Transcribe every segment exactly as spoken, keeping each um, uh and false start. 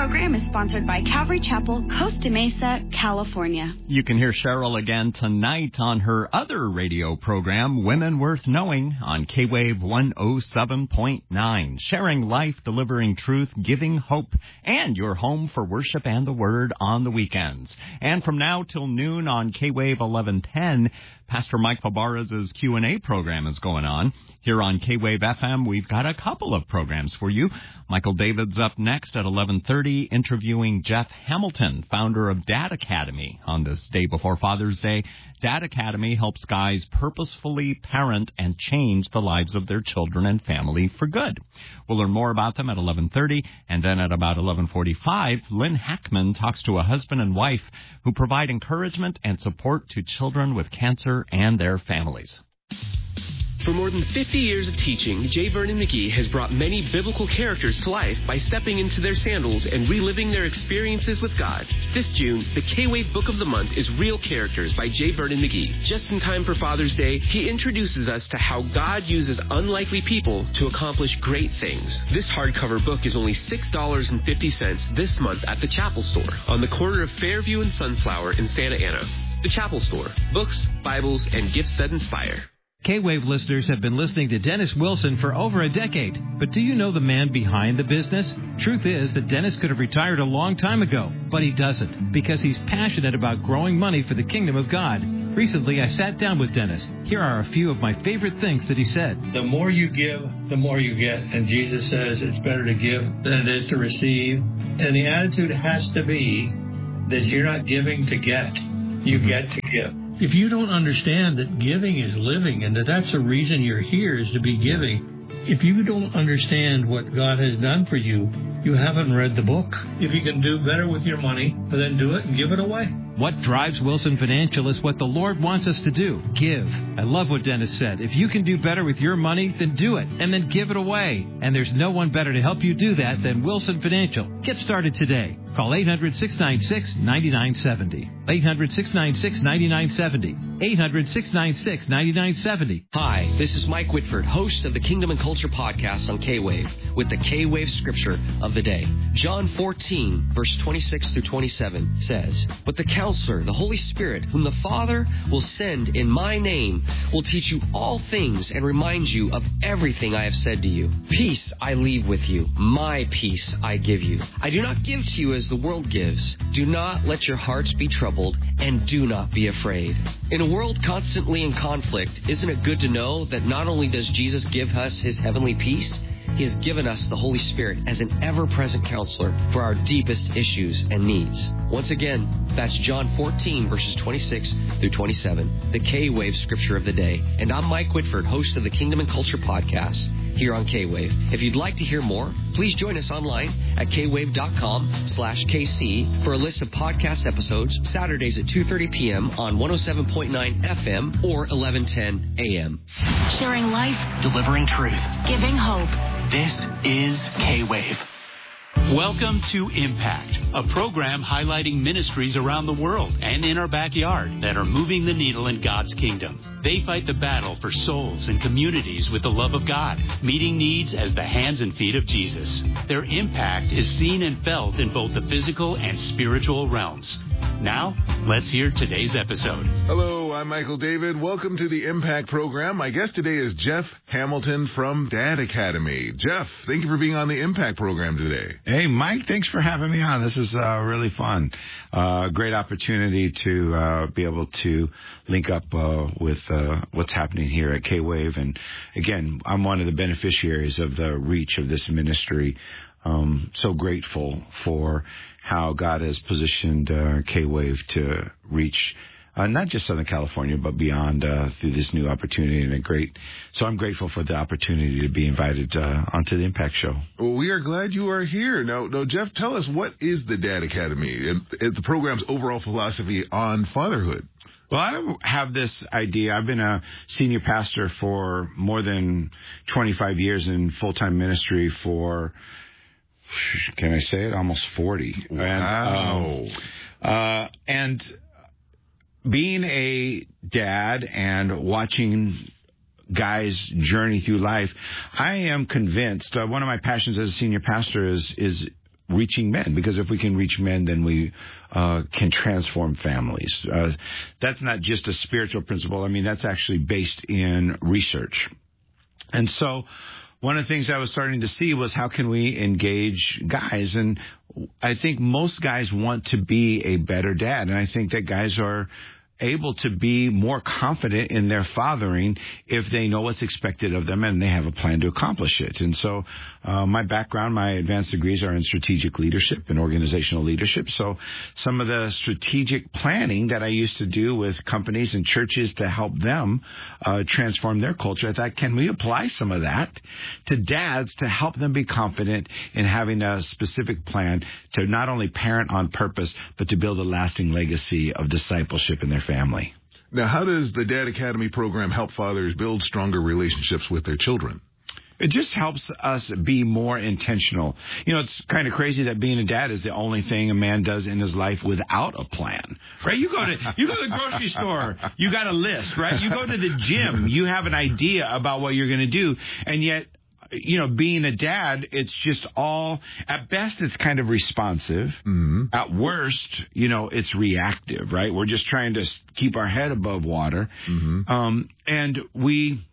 program is sponsored by Calvary Chapel, Costa Mesa, California. You can hear Cheryl again tonight on her other radio program, Women Worth Knowing, on K-Wave one oh seven point nine. Sharing life, delivering truth, giving hope, and your home for worship and the Word on the weekends. And from now till noon on K-Wave eleven ten, Pastor Mike Fabarez's Q and A program is going on. Here on K-Wave F M, we've got a couple of programs for you. Michael David's up next at eleven thirty, interviewing Jeff Hamilton, founder of Dad Academy. On this day before Father's Day, Dad Academy helps guys purposefully parent and change the lives of their children and family for good. We'll learn more about them at eleven thirty, and then at about eleven forty-five, Lynn Hackman talks to a husband and wife who provide encouragement and support to children with cancer and their families. For more than fifty years of teaching, J. Vernon McGee has brought many biblical characters to life by stepping into their sandals and reliving their experiences with God. This June, the K-Wave Book of the Month is Real Characters by J. Vernon McGee. Just in time for Father's Day, he introduces us to how God uses unlikely people to accomplish great things. This hardcover book is only six dollars and fifty cents this month at the Chapel Store on the corner of Fairview and Sunflower in Santa Ana. The Chapel Store. Books, Bibles, and gifts that inspire. K-Wave listeners have been listening to Dennis Wilson for over a decade. But do you know the man behind the business? Truth is that Dennis could have retired a long time ago, but he doesn't, because he's passionate about growing money for the kingdom of God. Recently, I sat down with Dennis. Here are a few of my favorite things that he said. The more you give, the more you get. And Jesus says it's better to give than it is to receive. And the attitude has to be that you're not giving to get. You get to give. If you don't understand that giving is living and that that's the reason you're here is to be giving, if you don't understand what God has done for you, you haven't read the book. If you can do better with your money, then do it and give it away. What drives Wilson Financial is what the Lord wants us to do. Give. I love what Dennis said. If you can do better with your money, then do it, and then give it away. And there's no one better to help you do that than Wilson Financial. Get started today. Call eight hundred, six nine six, nine nine seven zero. eight hundred, six nine six, nine nine seven zero. eight hundred, six nine six, nine nine seven zero. Hi, this is Mike Whitford, host of the Kingdom and Culture podcast on K-Wave, with the K-Wave scripture of the day. John fourteen, verse twenty-six through twenty-seven says, "But the Counselor, the Holy Spirit, whom the Father will send in my name, will teach you all things and remind you of everything I have said to you. Peace I leave with you, my peace I give you. I do not give to you as the world gives. Do not let your hearts be troubled, and do not be afraid." In a world constantly in conflict, isn't it good to know that not only does Jesus give us his heavenly peace, he has given us the Holy Spirit as an ever-present counselor for our deepest issues and needs. Once again, that's John fourteen, verses twenty-six through twenty-seven, the K-Wave scripture of the day. And I'm Mike Whitford, host of the Kingdom and Culture podcast here on K-Wave. If you'd like to hear more, please join us online at kwave.com slash KC for a list of podcast episodes, Saturdays at two thirty p.m. on one oh seven point nine F M or eleven ten A M. Sharing life, delivering truth, giving hope. This is K-Wave. Welcome to Impact, a program highlighting ministries around the world and in our backyard that are moving the needle in God's kingdom. They fight the battle for souls and communities with the love of God, meeting needs as the hands and feet of Jesus. Their impact is seen and felt in both the physical and spiritual realms. Now, let's hear today's episode. Hello, I'm Michael David. Welcome to the Impact program. My guest today is Jeff Hamilton from Dad Academy. Jeff, thank you for being on the Impact program today. Hey, Mike, thanks for having me on. This is uh, really fun. Uh, great opportunity to uh, be able to link up uh, with uh, what's happening here at K-Wave. And again, I'm one of the beneficiaries of the reach of this ministry. Um, so grateful for how God has positioned uh, K-Wave to reach uh, not just Southern California, but beyond uh, through this new opportunity. And a great, so I'm grateful for the opportunity to be invited uh, onto the Impact Show. Well, we are glad you are here. Now, now, Jeff, tell us, what is the Dad Academy and, and the program's overall philosophy on fatherhood? Well, I have this idea. I've been a senior pastor for more than twenty-five years in full-time ministry for, can I say it, almost forty. Wow. And, um, uh, and being a dad and watching guys journey through life, I am convinced, uh, one of my passions as a senior pastor is is reaching men, because if we can reach men, then we uh, can transform families. Uh, that's not just a spiritual principle. I mean, that's actually based in research. And so one of the things I was starting to see was how can we engage guys? And I think most guys want to be a better dad. And I think that guys are able to be more confident in their fathering if they know what's expected of them and they have a plan to accomplish it. And so uh, my background, my advanced degrees are in strategic leadership and organizational leadership. So some of the strategic planning that I used to do with companies and churches to help them uh, transform their culture, I thought, can we apply some of that to dads to help them be confident in having a specific plan to not only parent on purpose, but to build a lasting legacy of discipleship in their family. Now, how does the Dad Academy program help fathers build stronger relationships with their children? It just helps us be more intentional. You know, it's kind of crazy that being a dad is the only thing a man does in his life without a plan, right? You go to you go to the grocery store, you got a list, right? You go to the gym, you have an idea about what you're going to do, and yet, you know, being a dad, it's just all, at best, it's kind of responsive. Mm-hmm. At worst, you know, it's reactive, right? We're just trying to keep our head above water. Mm-hmm. Um, and we,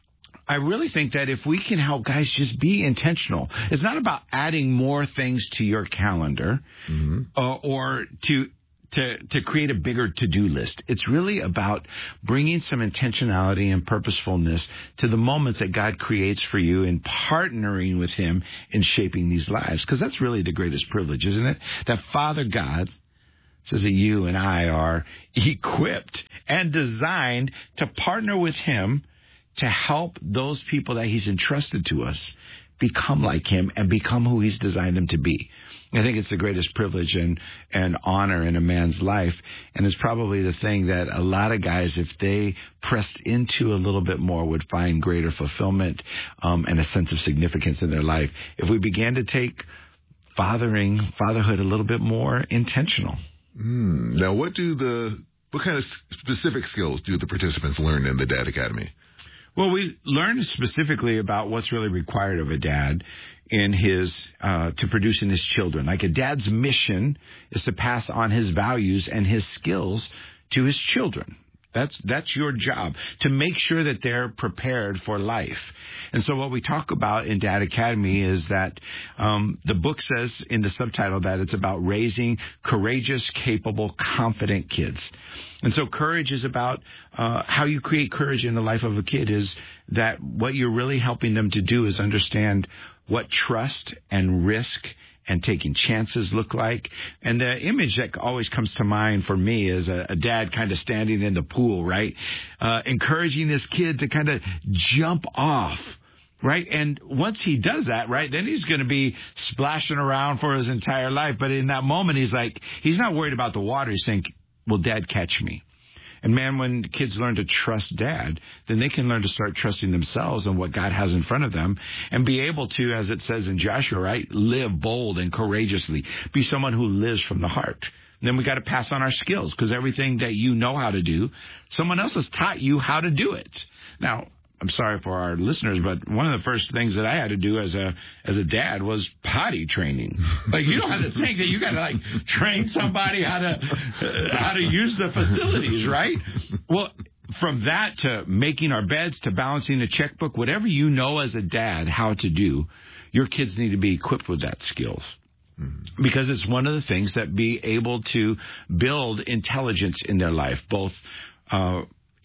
I really think that if we can help guys just be intentional, it's not about adding more things to your calendar mm-hmm. uh, or to To, to create a bigger to-do list. It's really about bringing some intentionality and purposefulness to the moments that God creates for you and partnering with Him in shaping these lives. Because that's really the greatest privilege, isn't it? That Father God says that you and I are equipped and designed to partner with Him to help those people that He's entrusted to us become like Him and become who He's designed them to be. I think it's the greatest privilege and, and honor in a man's life. And it's probably the thing that a lot of guys, if they pressed into a little bit more, would find greater fulfillment um, and a sense of significance in their life if we began to take fathering, fatherhood a little bit more intentional. Mm. Now, what do the what kind of specific skills do the participants learn in the Dad Academy? Well, we learn specifically about what's really required of a dad in his, uh, to produce in his children. Like a dad's mission is to pass on his values and his skills to his children. That's, that's your job, to make sure that they're prepared for life. And so what we talk about in Dad Academy is that, um, the book says in the subtitle that it's about raising courageous, capable, confident kids. And so courage is about, uh, how you create courage in the life of a kid is that what you're really helping them to do is understand what trust and risk and taking chances look like. And the image that always comes to mind for me is a, a dad kind of standing in the pool, right? Uh, encouraging his kid to kind of jump off, right? And once he does that, right, then he's going to be splashing around for his entire life. But in that moment, he's like, he's not worried about the water. He's saying, will Dad catch me? And man, when kids learn to trust Dad, then they can learn to start trusting themselves and what God has in front of them and be able to, as it says in Joshua, right, live bold and courageously, be someone who lives from the heart. And then we got to pass on our skills because everything that you know how to do, someone else has taught you how to do it. Now, I'm sorry for our listeners, but one of the first things that I had to do as a as a dad was potty training. Like, you don't have to think that you got to like train somebody how to uh, how to use the facilities, right? Well, from that to making our beds to balancing a checkbook, whatever you know as a dad how to do, your kids need to be equipped with that skills. Because it's one of the things that be able to build intelligence in their life, both uh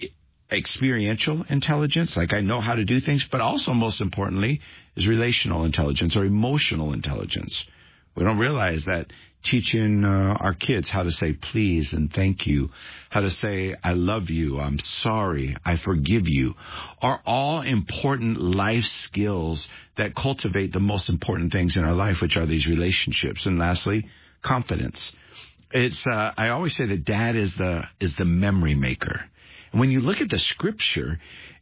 experiential intelligence, like I know how to do things, but also most importantly is relational intelligence or emotional intelligence. We don't realize that teaching uh, our kids how to say please and thank you, how to say I love you, I'm sorry, I forgive you, are all important life skills that cultivate the most important things in our life, which are these relationships. And lastly, confidence. It's uh, I always say that Dad is the is the memory maker. When you look at the scripture,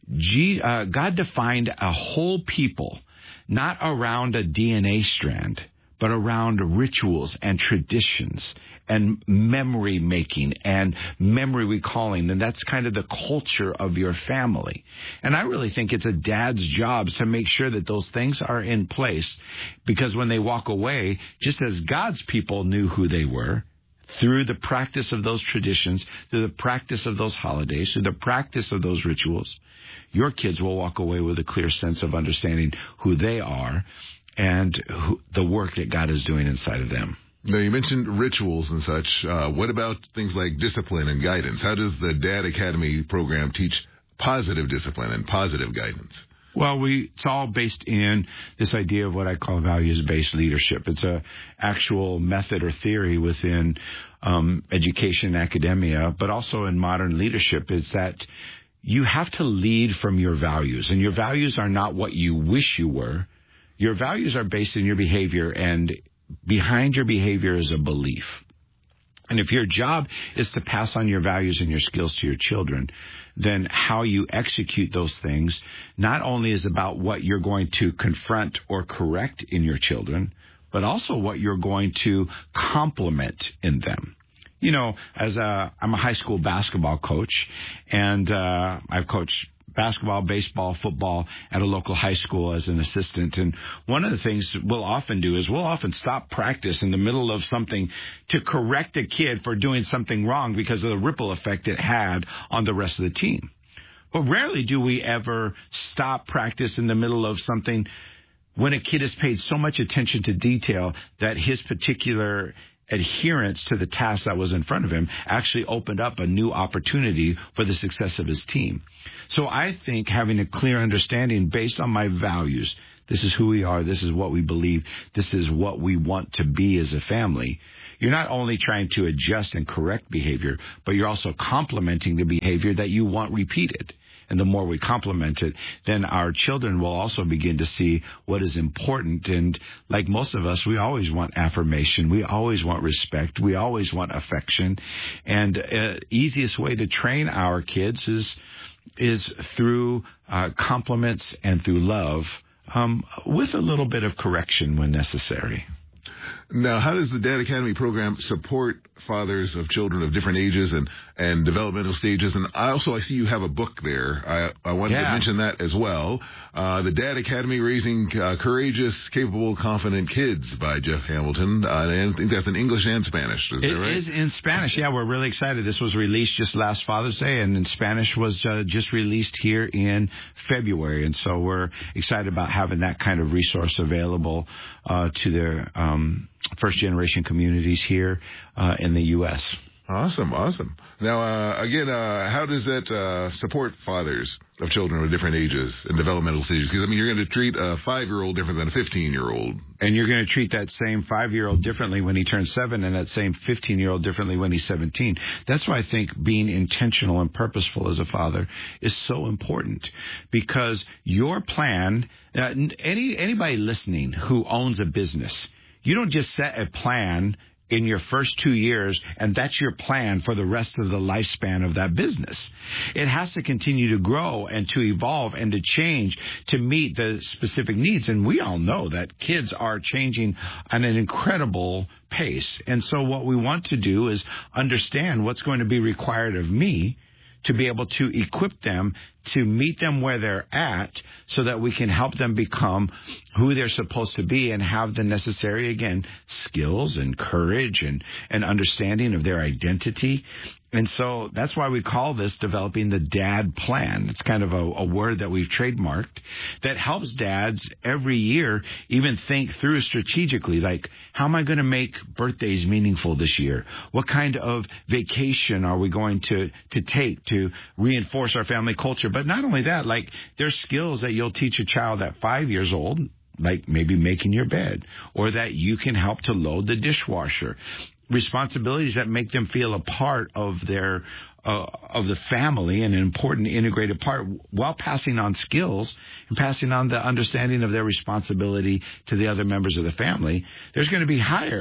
G, uh, God defined a whole people, not around a D N A strand, but but around rituals and traditions and memory making and memory recalling. And that's kind of the culture of your family. And I really think it's a dad's job to make sure that those things are in place, because when they walk away, just as God's people knew who they were, through the practice of those traditions, through the practice of those holidays, through the practice of those rituals, your kids will walk away with a clear sense of understanding who they are and who, the work that God is doing inside of them. Now, you mentioned rituals and such. Uh, what about things like discipline and guidance? How does the Dad Academy program teach positive discipline and positive guidance? Well, we it's all based in this idea of what I call values-based leadership. It's a actual method or theory within um, education and academia, but also in modern leadership. It's that you have to lead from your values, and your values are not what you wish you were. Your values are based in your behavior, and behind your behavior is a belief. And if your job is to pass on your values and your skills to your children, then how you execute those things not only is about what you're going to confront or correct in your children, but also what you're going to complement in them. You know, as a, I'm a high school basketball coach, and uh, I've coached basketball, baseball, football at a local high school as an assistant. And one of the things we'll often do is we'll often stop practice in the middle of something to correct a kid for doing something wrong because of the ripple effect it had on the rest of the team. But rarely do we ever stop practice in the middle of something when a kid has paid so much attention to detail that his particular adherence to the task that was in front of him actually opened up a new opportunity for the success of his team. So I think having a clear understanding based on my values, this is who we are, this is what we believe, this is what we want to be as a family, you're not only trying to adjust and correct behavior, but you're also complementing the behavior that you want repeated. And the more we complement it, then our children will also begin to see what is important. And like most of us, we always want affirmation. We always want respect. We always want affection. And uh, easiest way to train our kids is is through uh, compliments and through love, um, with a little bit of correction when necessary. Now, how does the Dad Academy program support fathers of children of different ages and, and developmental stages? And I also, I see you have a book there. I, I wanted yeah. to mention that as well. Uh, the Dad Academy, Raising uh, Courageous, Capable, Confident Kids by Jeff Hamilton. Uh, and I think that's in English and Spanish. Is it that right? It is in Spanish. Yeah, we're really excited. This was released just last Father's Day, and in Spanish was uh, just released here in February. And so we're excited about having that kind of resource available uh, to their um, first-generation communities here uh, in the U S Awesome, awesome. Now, uh, again, uh, how does that uh, support fathers of children of different ages and developmental stages? Because, I mean, you're going to treat a five-year-old different than a fifteen-year-old. And you're going to treat that same five-year-old differently when he turns seven and that same fifteen-year-old differently when he's seventeen. That's why I think being intentional and purposeful as a father is so important, because your plan, uh, any anybody listening who owns a business, you don't just set a plan in your first two years, and that's your plan for the rest of the lifespan of that business. It has to continue to grow and to evolve and to change to meet the specific needs. And we all know that kids are changing at an incredible pace. And so what we want to do is understand what's going to be required of me to be able to equip them to meet them where they're at so that we can help them become who they're supposed to be and have the necessary, again, skills and courage and, and understanding of their identity. And so that's why we call this developing the dad plan. It's kind of a, a word that we've trademarked that helps dads every year even think through strategically, like, how am I going to make birthdays meaningful this year? What kind of vacation are we going to, to take to reinforce our family culture? But not only that, like, there's skills that you'll teach a child at five years old, like maybe making your bed, or that you can help to load the dishwasher. Responsibilities that make them feel a part of their uh, of the family, and an important integrated part, while passing on skills and passing on the understanding of their responsibility to the other members of the family. There's going to be higher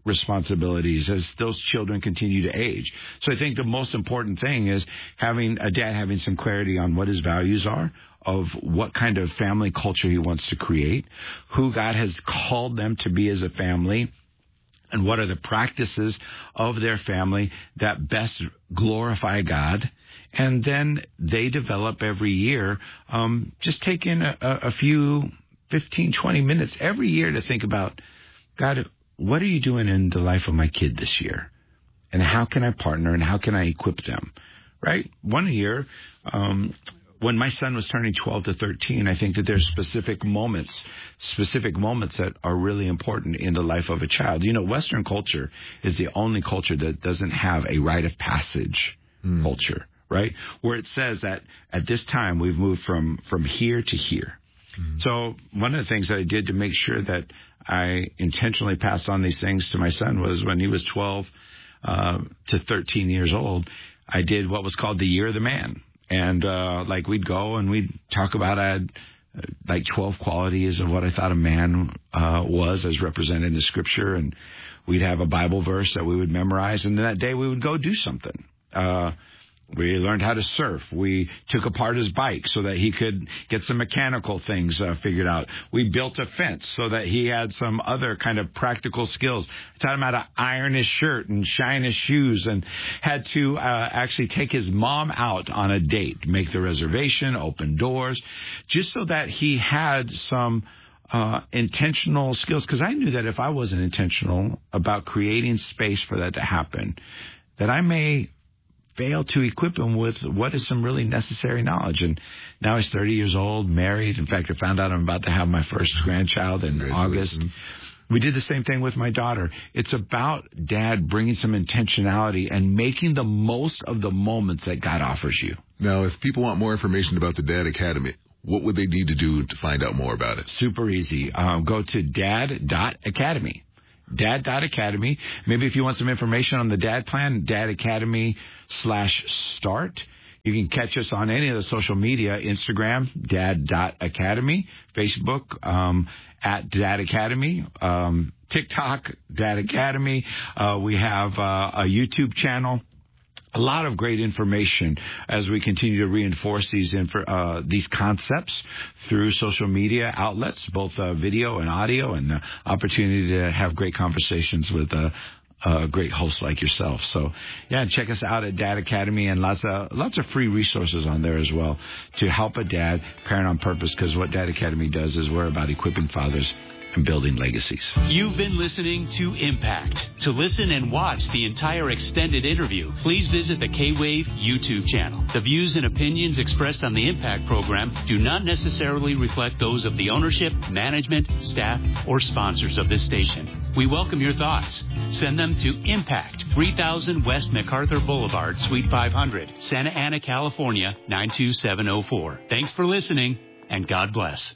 responsibilities as those children continue to age. So I think the most important thing is having a dad having some clarity on what his values are, of what kind of family culture he wants to create, who God has called them to be as a family, and what are the practices of their family that best glorify God. And then they develop every year, um, just taking a, a few fifteen, twenty minutes every year to think about, God, what are you doing in the life of my kid this year? And how can I partner and how can I equip them? Right? One year, um, when my son was turning twelve to thirteen, I think that there's specific moments, specific moments that are really important in the life of a child. You know, Western culture is the only culture that doesn't have a rite of passage mm. culture, right? Where it says that at this time we've moved from, from here to here. Mm-hmm. So one of the things that I did to make sure that I intentionally passed on these things to my son was when he was twelve uh, to thirteen years old, I did what was called the Year of the Man. And uh, like we'd go and we'd talk about I had uh, like twelve qualities of what I thought a man uh, was as represented in the Scripture. And we'd have a Bible verse that we would memorize. And that day we would go do something. Uh We learned how to surf. We took apart his bike so that he could get some mechanical things uh, figured out. We built a fence so that he had some other kind of practical skills. I taught him how to iron his shirt and shine his shoes, and had to uh, actually take his mom out on a date, make the reservation, open doors, just so that he had some uh, intentional skills. Because I knew that if I wasn't intentional about creating space for that to happen, that I may fail to equip him with what is some really necessary knowledge. And now he's thirty years old, married. In fact, I found out I'm about to have my first grandchild in August. We did the same thing with my daughter. It's about dad bringing some intentionality and making the most of the moments that God offers you. Now, if people want more information about the Dad Academy, what would they need to do to find out more about it? Super easy. Um, go to dad dot academy. Dad dot Academy. Maybe if you want some information on the Dad Plan, Dad Academy slash start. You can catch us on any of the social media, Instagram, Dad dot Academy, Facebook, um, at Dad Academy, um, TikTok, Dad Academy. Uh, we have uh, a YouTube channel. A lot of great information as we continue to reinforce these info, uh, these concepts through social media outlets, both uh, video and audio, and the opportunity to have great conversations with uh, uh, great hosts like yourself. So, yeah, check us out at Dad Academy, and lots of lots of free resources on there as well to help a dad parent on purpose. Because what Dad Academy does is we're about equipping fathers and building legacies. You've been listening to Impact. To listen and watch the entire extended interview, please visit the K-Wave YouTube channel. The views and opinions expressed on the Impact program do not necessarily reflect those of the ownership, management, staff, or sponsors of this station. We welcome your thoughts. Send them to Impact, three thousand West MacArthur Boulevard, Suite five hundred, Santa Ana, California, nine two seven oh four. Thanks for listening, and God bless.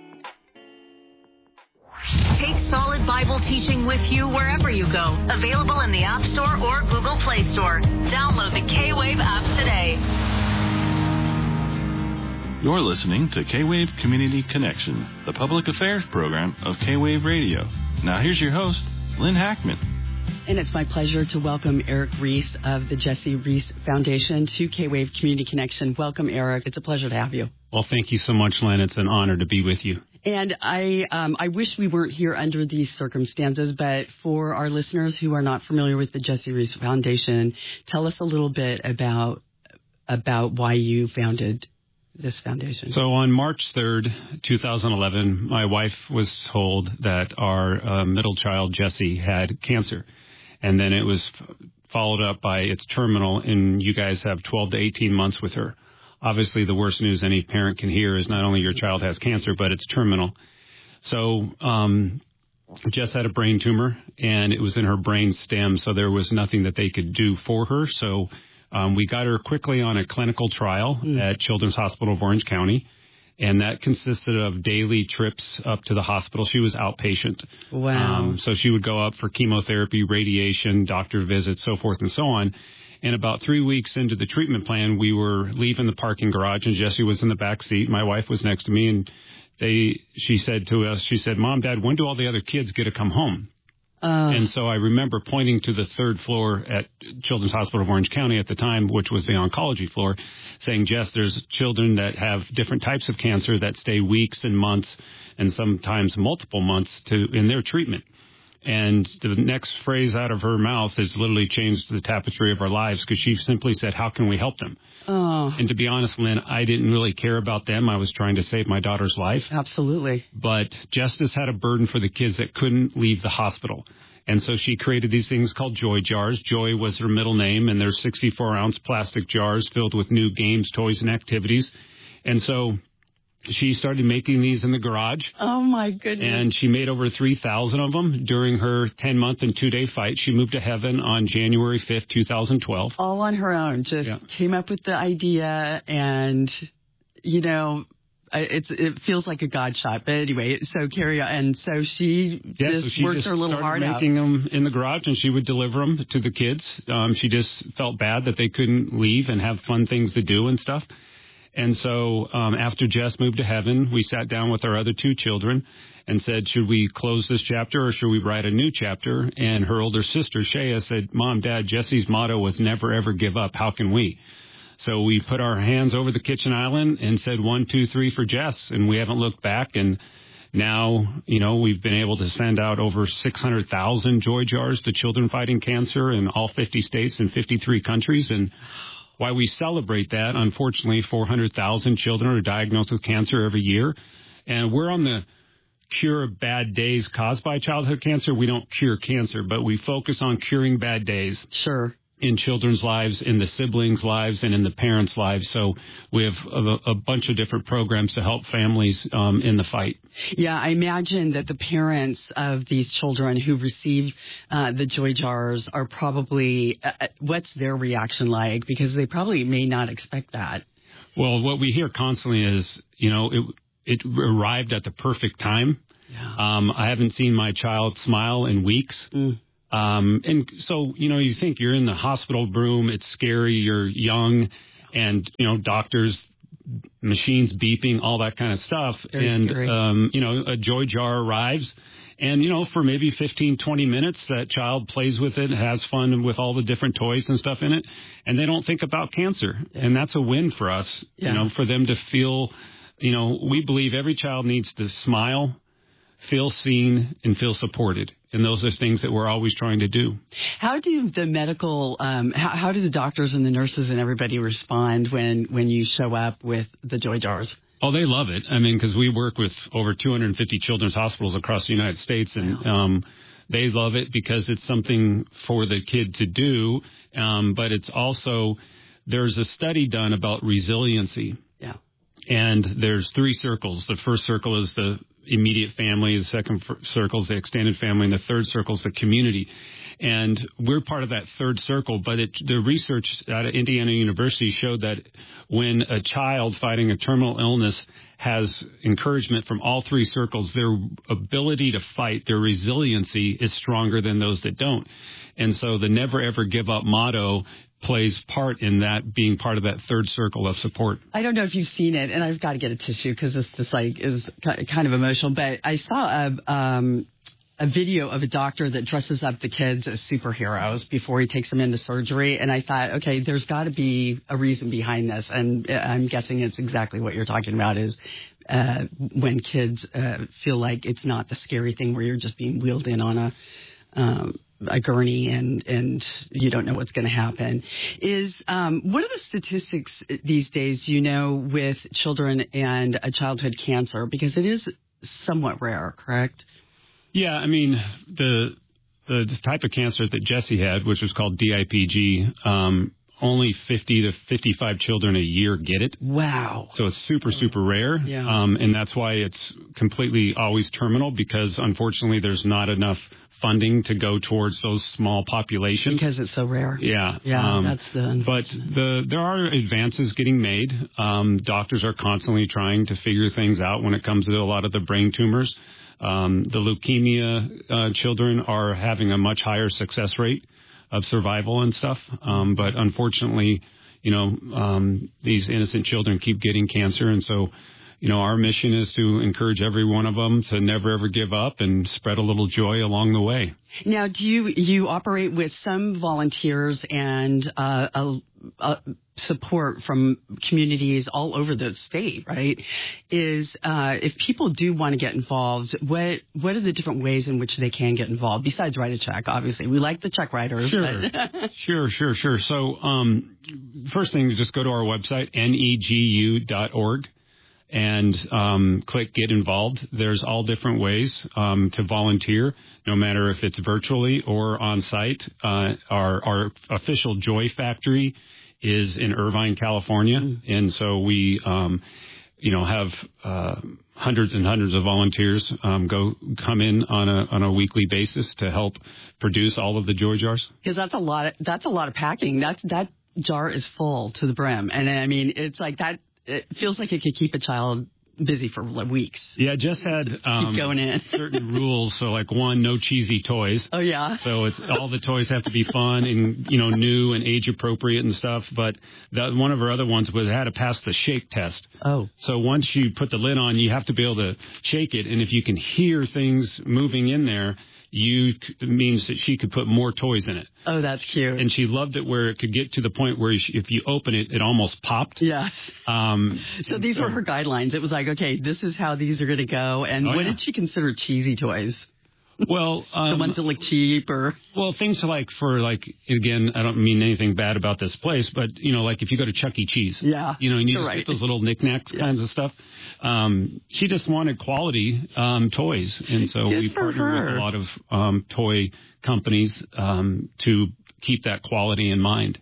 Take solid Bible teaching with you wherever you go. Available in the App Store or Google Play Store. Download the K-Wave app today. You're listening to K-Wave Community Connection, the public affairs program of K-Wave Radio. Now here's your host, Lynn Hackman. And it's my pleasure to welcome Eric Reese of the Jesse Reese Foundation to K-Wave Community Connection. Welcome, Eric. It's a pleasure to have you. Well, thank you so much, Lynn. It's an honor to be with you. And I um, I wish we weren't here under these circumstances, but for our listeners who are not familiar with the Jesse Reese Foundation, tell us a little bit about about why you founded this foundation. So on March third, twenty eleven, my wife was told that our uh, middle child, Jesse, had cancer. And then it was f- followed up by it's terminal, and you guys have twelve to eighteen months with her. Obviously, the worst news any parent can hear is not only your child has cancer, but it's terminal. So um, Jess had a brain tumor, and it was in her brain stem, so there was nothing that they could do for her. So um, we got her quickly on a clinical trial mm. at Children's Hospital of Orange County, and that consisted of daily trips up to the hospital. She was outpatient. Wow. Um, so she would go up for chemotherapy, radiation, doctor visits, so forth and so on. And about three weeks into the treatment plan, we were leaving the parking garage, and Jessie was in the back seat. My wife was next to me, and they, she said to us, she said, "Mom, Dad, when do all the other kids get to come home?" Uh, and so I remember pointing to the third floor at Children's Hospital of Orange County at the time, which was the oncology floor, saying, Jess, there's children that have different types of cancer that stay weeks and months and sometimes multiple months to in their treatment. And the next phrase out of her mouth has literally changed the tapestry of our lives, because she simply said, how can we help them? Oh. And to be honest, Lynn, I didn't really care about them. I was trying to save my daughter's life. Absolutely. But Justice had a burden for the kids that couldn't leave the hospital. And so she created these things called Joy Jars. Joy was her middle name, and they're sixty-four ounce plastic jars filled with new games, toys, and activities. And so she started making these in the garage. Oh, my goodness. And she made over three thousand of them during her ten-month and two-day fight. She moved to heaven on January fifth, twenty twelve. All on her own. Just yeah. came up with the idea, and, you know, it's it feels like a God shot. But anyway, so carry on. And so she yeah, just so she worked just her little started heart making out. them in the garage, and she would deliver them to the kids. Um, she just felt bad that they couldn't leave and have fun things to do and stuff. And so um, after Jess moved to heaven, we sat down with our other two children and said, should we close this chapter or should we write a new chapter? And her older sister, Shea, said, Mom, Dad, Jesse's motto was never, ever give up. How can we? So we put our hands over the kitchen island and said one, two, three for Jess. And we haven't looked back. And now, you know, we've been able to send out over six hundred thousand Joy Jars to children fighting cancer in all fifty states and fifty-three countries. And why we celebrate that, unfortunately, four hundred thousand children are diagnosed with cancer every year. And we're on the cure of bad days caused by childhood cancer. We don't cure cancer, but we focus on curing bad days. Sure. In children's lives, in the siblings' lives, and in the parents' lives. So we have a, a bunch of different programs to help families um, in the fight. Yeah, I imagine that the parents of these children who receive uh, the Joy Jars are probably, uh, what's their reaction like? Because they probably may not expect that. Well, what we hear constantly is, you know, it, it arrived at the perfect time. Yeah. Um, I haven't seen my child smile in weeks. Mm. Um, and so, you know, you think you're in the hospital room, it's scary, you're young, and, you know, doctors, machines beeping, all that kind of stuff. Very and, scary. um, you know, a Joy Jar arrives, and, you know, for maybe fifteen, twenty minutes, that child plays with it, has fun with all the different toys and stuff in it, and they don't think about cancer. Yeah. And that's a win for us, yeah. you know, for them to feel, you know, we believe every child needs to smile, feel seen, and feel supported. And those are things that we're always trying to do. How do the medical, um, how, how do the doctors and the nurses and everybody respond when, when you show up with the Joy Jars? Oh, they love it. I mean, because we work with over two hundred fifty children's hospitals across the United States, and wow. um, they love it because it's something for the kid to do. Um, but it's also, there's a study done about resiliency. Yeah. And there's three circles. The first circle is the immediate family. The second circle is the extended family. And the third circle is the community. And we're part of that third circle. But it, the research at Indiana University showed that when a child fighting a terminal illness has encouragement from all three circles, their ability to fight, their resiliency is stronger than those that don't. And so the never, ever give up motto plays part in that, being part of that third circle of support. I don't know if you've seen it, and I've got to get a tissue because this just like is kind of emotional, but I saw a, um, a video of a doctor that dresses up the kids as superheroes before he takes them into surgery, and I thought, okay, there's got to be a reason behind this, and I'm guessing it's exactly what you're talking about is uh, when kids uh, feel like it's not the scary thing where you're just being wheeled in on a um, a gurney and, and you don't know what's going to happen. Is um, what are the statistics these days, you know, with children and a childhood cancer? Because it is somewhat rare, correct? Yeah, I mean, the the type of cancer that Jesse had, which was called D I P G, um, only fifty to fifty-five children a year get it. Wow. So it's super, super rare. Yeah. Um, and that's why it's completely always terminal, because unfortunately there's not enough funding to go towards those small populations. Because it's so rare. Yeah. Yeah, um, that's the... But the, there are advances getting made. Um, doctors are constantly trying to figure things out when it comes to a lot of the brain tumors. Um, the leukemia uh, children are having a much higher success rate of survival and stuff. Um, but unfortunately, you know, um, these innocent children keep getting cancer. And so you know, our mission is to encourage every one of them to never, ever give up and spread a little joy along the way. Now, do you, you operate with some volunteers and uh, a, a support from communities all over the state, right? Is uh, if people do want to get involved, what what are the different ways in which they can get involved besides write a check? Obviously, we like the check writers. Sure, sure, sure, sure. So, um, first thing, just go to our website, N E G U dot org. And um, click Get Involved. There's all different ways um, to volunteer, no matter if it's virtually or on site. Uh, our, our official Joy Factory is in Irvine, California, mm. and so we, um, you know, have uh, hundreds and hundreds of volunteers um, go come in on a on a weekly basis to help produce all of the Joy Jars. Because that's a lot. Of, that's a lot of packing. That that jar is full to the brim, and I mean, it's like that. It feels like it could keep a child busy for like weeks. Yeah, Jess had um, keep going in. certain rules. So, like, one, no cheesy toys. Oh, yeah. So it's all the toys have to be fun and, you know, new and age appropriate and stuff. But that, one of our other ones was it had to pass the shake test. Oh. So once you put the lid on, you have to be able to shake it. And if you can hear things moving in there, you it means that she could put more toys in it. Oh, that's cute. And she loved it where it could get to the point where if you open it, it almost popped. Yes. Um, so these so, were her guidelines. It was like, okay, this is how these are going to go. And oh, what yeah. did she consider cheesy toys? Well, um, the ones that look cheap or well, things like for like again, I don't mean anything bad about this place, but you know, like if you go to Chuck E. Cheese, yeah, you know, and you just right. get those little knickknacks yeah. kinds of stuff. Um, she just wanted quality um, toys, and so Good we for partner her. with a lot of um, toy companies um, to keep that quality in mind.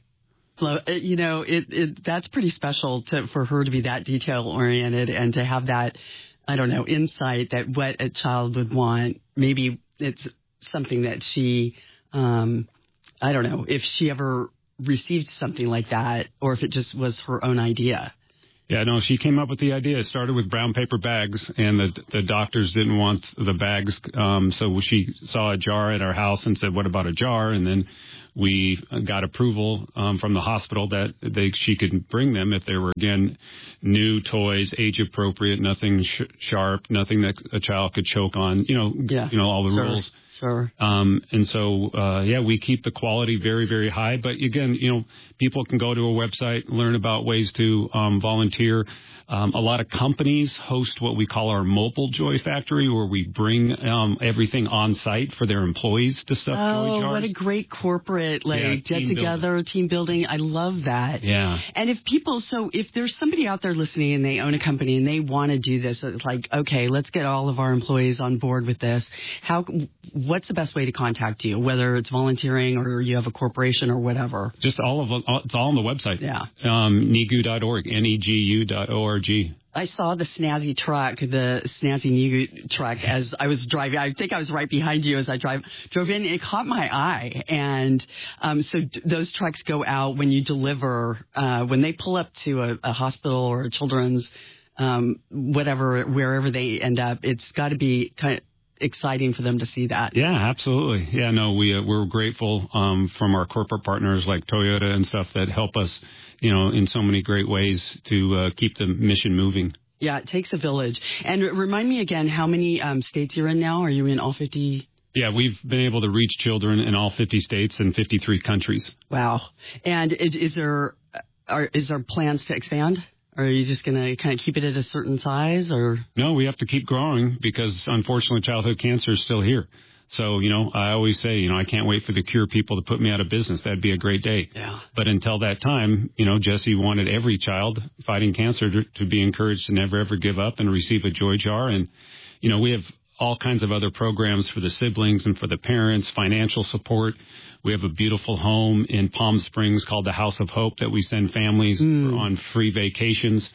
You know, it, it that's pretty special to for her to be that detail oriented and to have that, I don't know, insight that what a child would want. Maybe it's something that she, um, I don't know, if she ever received something like that or if it just was her own idea. Yeah, no, she came up with the idea. It started with brown paper bags, and the the doctors didn't want the bags, um, so she saw a jar at our house and said, what about a jar? And then we got approval um, from the hospital that they she could bring them if they were, again, new toys, age-appropriate, nothing sh- sharp, nothing that a child could choke on, you know, yeah, you know all the sure. rules. Sure. Um, and so, uh, yeah, we keep the quality very, very high. But again, you know, people can go to a website, learn about ways to um, volunteer. Um, a lot of companies host what we call our mobile Joy Factory, where we bring um, everything on site for their employees to stuff oh, Joy Jars. Oh, what a great corporate, like, yeah, get together, building. team building. I love that. Yeah. And if people, so if there's somebody out there listening and they own a company and they want to do this, it's like, okay, let's get all of our employees on board with this. How, what's the best way to contact you, whether it's volunteering or you have a corporation or whatever? Just all of it's all on the website. Yeah. Um, N E G U dot org, N E G U dot org. I saw the snazzy truck, the snazzy N E G U truck as I was driving. I think I was right behind you as I drive drove in. It caught my eye. And um, so d- those trucks go out when you deliver, uh, when they pull up to a, a hospital or a children's, um, whatever, wherever they end up. It's got to be kind of exciting for them to see that. Yeah, absolutely. Yeah, no, we, uh, we're grateful um, from our corporate partners like Toyota and stuff that help us, you know, in so many great ways to uh, keep the mission moving. Yeah, it takes a village. And remind me again, how many um, states you're in now? Are you in all fifty? Yeah, we've been able to reach children in all fifty states and fifty-three countries. Wow. And is, is there are, is there plans to expand? Or are you just going to kind of keep it at a certain size? Or no, we have to keep growing because, unfortunately, childhood cancer is still here. So, you know, I always say, you know, I can't wait for the cure people to put me out of business. That'd be a great day. Yeah. But until that time, you know, Jesse wanted every child fighting cancer to, to be encouraged to never, ever give up and receive a Joy Jar. And, you know, we have all kinds of other programs for the siblings and for the parents, financial support. We have a beautiful home in Palm Springs called the House of Hope that we send families mm. on free vacations.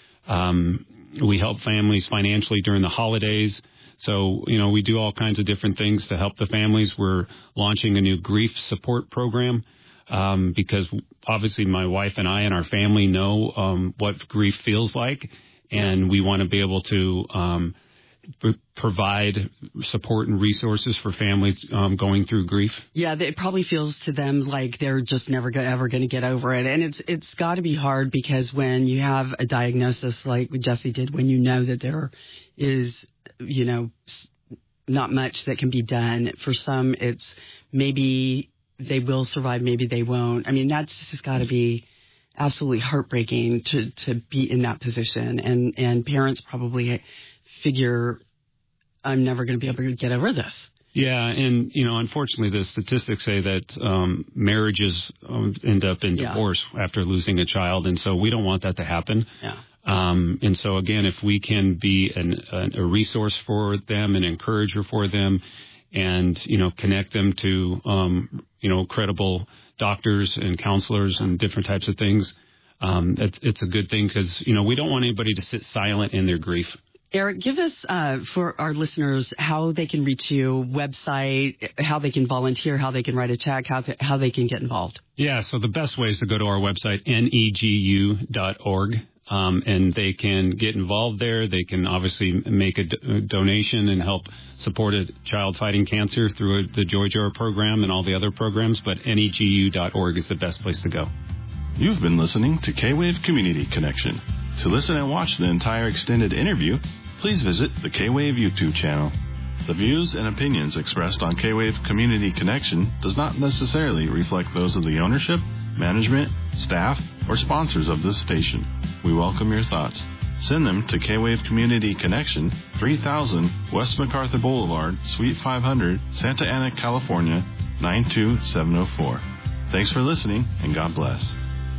Um, we help families financially during the holidays. So, you know, we do all kinds of different things to help the families. We're launching a new grief support program um, because obviously my wife and I and our family know um, what grief feels like, and we want to be able to um, p- provide support and resources for families um, going through grief? Yeah, it probably feels to them like they're just never go- ever going to get over it. And it's it's got to be hard because when you have a diagnosis like Jesse did, when you know that there is, you know, not much that can be done. For some, it's maybe they will survive, maybe they won't. I mean, that's just got to be absolutely heartbreaking to, to be in that position. And, and parents probably figure, I'm never going to be able to get over this. Yeah, and, you know, unfortunately, the statistics say that um, marriages um, end up in divorce yeah. after losing a child, and so we don't want that to happen. Yeah. Um, and so, again, if we can be an, an, a resource for them, an encourager for them, and, you know, connect them to, um, you know, credible doctors and counselors and different types of things, um, it's, it's a good thing because, you know, we don't want anybody to sit silent in their grief. Eric, give us, uh, for our listeners, how they can reach you, website, how they can volunteer, how they can write a check, how, to, how they can get involved. Yeah, so the best way is to go to our website, N E G U dot org. Um, and they can get involved there. They can obviously make a, do- a donation and help support a child fighting cancer through a, the Joy Jar program and all the other programs. But N E G U dot org is the best place to go. You've been listening to K-Wave Community Connection. To listen and watch the entire extended interview, please visit the K-Wave YouTube channel. The views and opinions expressed on K-Wave Community Connection does not necessarily reflect those of the ownership, management, staff, or sponsors of this station. We welcome your thoughts. Send them to K-Wave Community Connection, three thousand West MacArthur Boulevard, Suite five hundred, Santa Ana, California, nine two seven oh four. Thanks for listening, and God bless.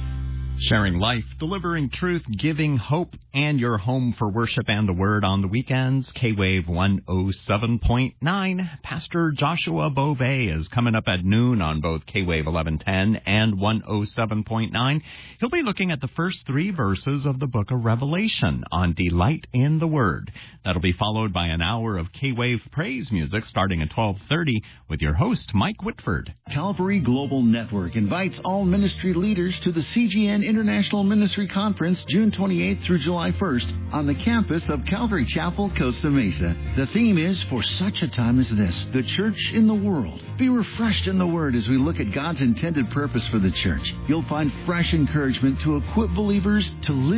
Sharing life, delivering truth, giving hope, and your home for worship and the word on the weekends. K-Wave one oh seven point nine. Pastor Joshua Beauvais is coming up at noon on both K-Wave eleven ten and one oh seven point nine. He'll be looking at the first three verses of the book of Revelation on Delight in the Word. That'll be followed by an hour of K-Wave praise music starting at twelve thirty with your host, Mike Whitford. Calvary Global Network invites all ministry leaders to the C G N International Ministry Conference June twenty-eighth through July first on the campus of Calvary Chapel, Costa Mesa. The theme is For Such a Time as This, the Church in the World. Be refreshed in the Word as we look at God's intended purpose for the church. You'll find fresh encouragement to equip believers to live